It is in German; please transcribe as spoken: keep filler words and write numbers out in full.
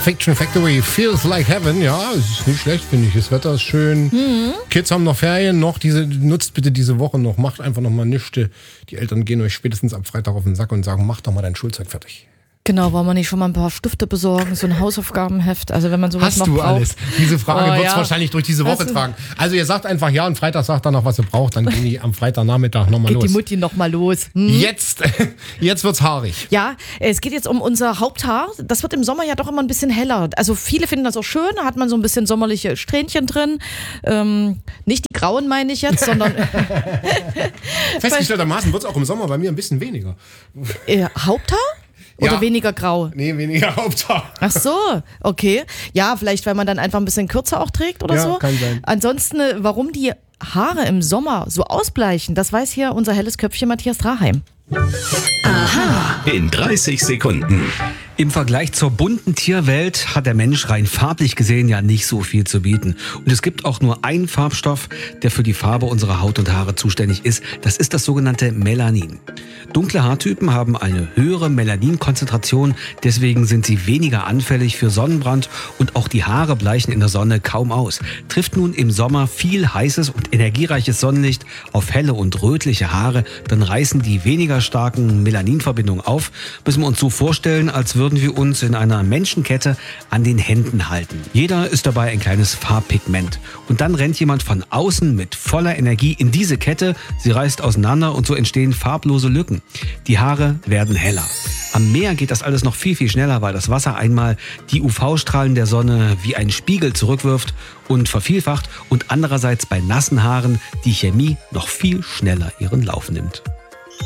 Fiction Factory, Feels Like Heaven. Ja, es ist nicht schlecht, finde ich. Das Wetter ist schön. Mhm. Kids haben noch Ferien, noch diese, nutzt bitte diese Woche noch, macht einfach noch mal nichts. Die Eltern gehen euch spätestens am Freitag auf den Sack und sagen, mach doch mal dein Schulzeug fertig. Genau, wollen wir nicht schon mal ein paar Stifte besorgen, so ein Hausaufgabenheft, also wenn man sowas Hast noch du braucht. alles? Diese Frage Oh, wird es ja. wahrscheinlich durch diese Woche Hast du- tragen. Also ihr sagt einfach ja und Freitag sagt er noch, was ihr braucht, dann gehen die am Freitagnachmittag nochmal Geht los. die Mutti noch mal los. Hm? Jetzt, jetzt wird's haarig. Ja, es geht jetzt um unser Haupthaar. Das wird im Sommer ja doch immer ein bisschen heller. Also viele finden das auch schön, da hat man so ein bisschen sommerliche Strähnchen drin. Ähm, nicht die grauen meine ich jetzt, sondern Festgestelltermaßen wird es auch im Sommer bei mir ein bisschen weniger. äh, Haupthaar? Oder Ja. weniger grau? Nee, weniger Haupthaar. Ach so, okay. Ja, vielleicht, weil man dann einfach ein bisschen kürzer auch trägt oder Ja, so. kann sein. Ansonsten, äh, warum die Haare im Sommer so ausbleichen, das weiß hier unser helles Köpfchen Matthias Draheim. In dreißig Sekunden. Im Vergleich zur bunten Tierwelt hat der Mensch rein farblich gesehen ja nicht so viel zu bieten. Und es gibt auch nur einen Farbstoff, der für die Farbe unserer Haut und Haare zuständig ist. Das ist das sogenannte Melanin. Dunkle Haartypen haben eine höhere Melaninkonzentration, deswegen sind sie weniger anfällig für Sonnenbrand und auch die Haare bleichen in der Sonne kaum aus. Trifft nun im Sommer viel heißes und energiereiches Sonnenlicht auf helle und rötliche Haare, dann reißen die weniger starken Melaninverbindungen auf. Müssen wir uns so vorstellen, als würden wir uns in einer Menschenkette an den Händen halten. Jeder ist dabei ein kleines Farbpigment. Und dann rennt jemand von außen mit voller Energie in diese Kette. Sie reißt auseinander und so entstehen farblose Lücken. Die Haare werden heller. Am Meer geht das alles noch viel, viel schneller, weil das Wasser einmal die U V-Strahlen der Sonne wie ein Spiegel zurückwirft und vervielfacht und andererseits bei nassen Haaren die Chemie noch viel schneller ihren Lauf nimmt.